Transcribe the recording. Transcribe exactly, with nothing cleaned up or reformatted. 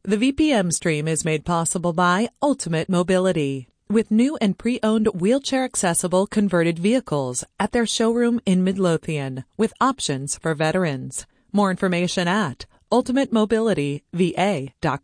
The V P M stream is made possible by Ultimate Mobility, with new and pre-owned wheelchair-accessible converted vehicles at their showroom in Midlothian, with options for veterans. More information at ultimate mobility v a dot com.